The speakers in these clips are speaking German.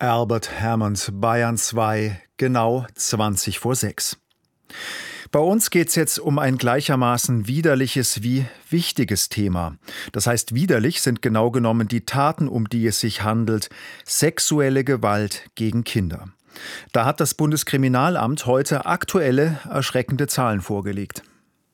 Albert Hammond, Bayern 2, genau 20 vor 6. Bei uns geht es jetzt um ein gleichermaßen widerliches wie wichtiges Thema. Das heißt, widerlich sind genau genommen die Taten, um die es sich handelt: sexuelle Gewalt gegen Kinder. Da hat das Bundeskriminalamt heute aktuelle, erschreckende Zahlen vorgelegt.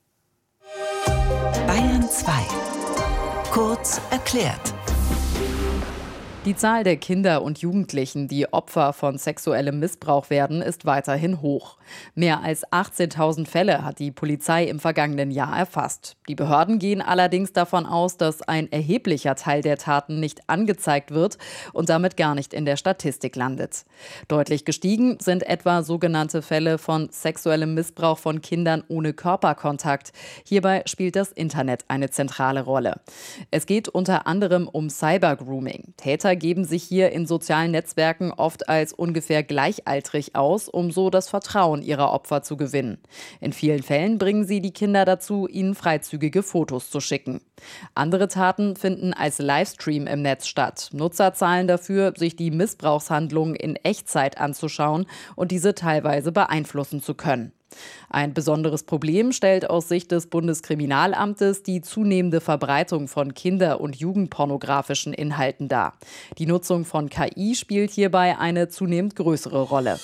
Bayern 2. Kurz erklärt. Die Zahl der Kinder und Jugendlichen, die Opfer von sexuellem Missbrauch werden, ist weiterhin hoch. Mehr als 18.000 Fälle hat die Polizei im vergangenen Jahr erfasst. Die Behörden gehen allerdings davon aus, dass ein erheblicher Teil der Taten nicht angezeigt wird und damit gar nicht in der Statistik landet. Deutlich gestiegen sind etwa sogenannte Fälle von sexuellem Missbrauch von Kindern ohne Körperkontakt. Hierbei spielt das Internet eine zentrale Rolle. Es geht unter anderem um Cybergrooming. Täter geben sich hier in sozialen Netzwerken oft als ungefähr gleichaltrig aus, um so das Vertrauen ihrer Opfer zu gewinnen. In vielen Fällen bringen sie die Kinder dazu, ihnen freizügige Fotos zu schicken. Andere Taten finden als Livestream im Netz statt. Nutzer zahlen dafür, sich die Missbrauchshandlungen in Echtzeit anzuschauen und diese teilweise beeinflussen zu können. Ein besonderes Problem stellt aus Sicht des Bundeskriminalamtes die zunehmende Verbreitung von kinder- und jugendpornografischen Inhalten dar. Die Nutzung von KI spielt hierbei eine zunehmend größere Rolle.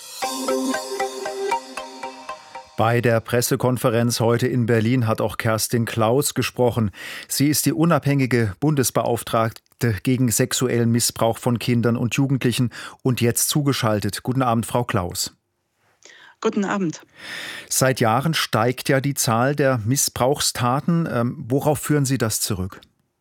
Bei der Pressekonferenz heute in Berlin hat auch Kerstin Klaus gesprochen. Sie ist die unabhängige Bundesbeauftragte gegen sexuellen Missbrauch von Kindern und Jugendlichen und jetzt zugeschaltet. Guten Abend, Frau Klaus. Guten Abend. Seit Jahren steigt ja die Zahl der Missbrauchstaten. Worauf führen Sie das zurück?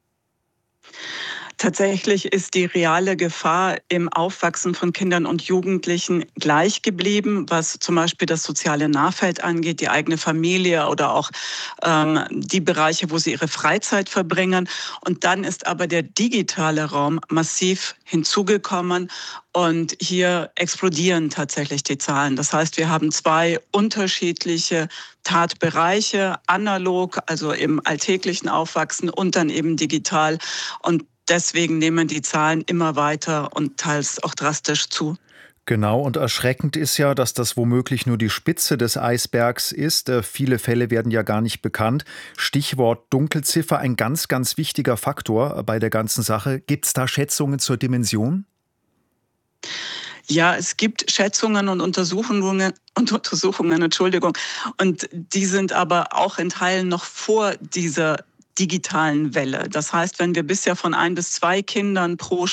Tatsächlich ist die reale Gefahr im Aufwachsen von Kindern und Jugendlichen gleich geblieben, was zum Beispiel das soziale Nahfeld angeht, die eigene Familie oder auch die Bereiche, wo sie ihre Freizeit verbringen. Und dann ist aber der digitale Raum massiv hinzugekommen und hier explodieren tatsächlich die Zahlen. Das heißt, wir haben zwei unterschiedliche Tatbereiche, analog, also im alltäglichen Aufwachsen und dann eben digital. Und deswegen nehmen die Zahlen immer weiter und teils auch drastisch zu. Genau, und erschreckend ist ja, dass das womöglich nur die Spitze des Eisbergs ist. Viele Fälle werden ja gar nicht bekannt. Stichwort Dunkelziffer, ein ganz, ganz wichtiger Faktor bei der ganzen Sache. Gibt es da Schätzungen zur Dimension? Ja, es gibt Schätzungen und Untersuchungen, und die sind aber auch in Teilen noch vor dieser digitalen Welle. Das heißt, wenn wir bisher von 1 bis 2 Kindern pro